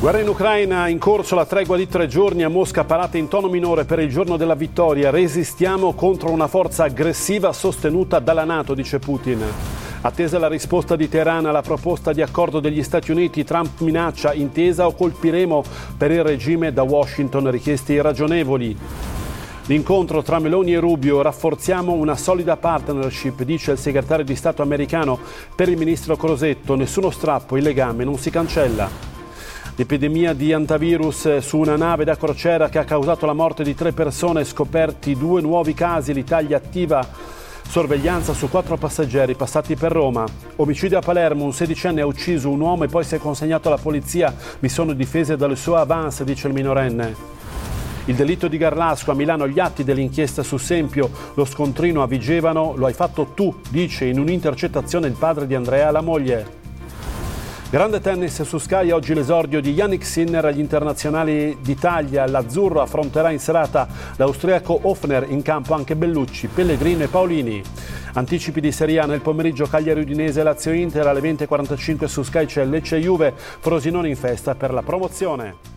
Guerra in Ucraina, in corso la tregua di 3 giorni, a Mosca parate in tono minore per il giorno della vittoria. Resistiamo contro una forza aggressiva sostenuta dalla NATO, dice Putin. Attesa la risposta di Teheran alla proposta di accordo degli Stati Uniti, Trump minaccia intesa o colpiremo per il regime, da Washington richieste irragionevoli. L'incontro tra Meloni e Rubio, rafforziamo una solida partnership, dice il segretario di Stato americano. Per il ministro Crosetto, nessuno strappo, il legame non si cancella. L'epidemia di antivirus su una nave da crociera che ha causato la morte di 3 persone, scoperti 2 nuovi casi, l'Italia attiva sorveglianza su 4 passeggeri passati per Roma. Omicidio a Palermo, un 16enne ha ucciso un uomo e poi si è consegnato alla polizia, mi sono difese dalle sue avance, dice il minorenne. Il delitto di Garlasco, a Milano gli atti dell'inchiesta su Sempio, lo scontrino a Vigevano, lo hai fatto tu, dice in un'intercettazione il padre di Andrea alla moglie. Grande tennis su Sky, oggi l'esordio di Jannik Sinner agli internazionali d'Italia. L'Azzurro affronterà in serata l'austriaco Hofner, in campo anche Bellucci, Pellegrino e Paolini. Anticipi di Serie A nel pomeriggio, Cagliari Udinese, Lazio Inter, alle 20:45 su Sky c'è Lecce Juve, Frosinone in festa per la promozione.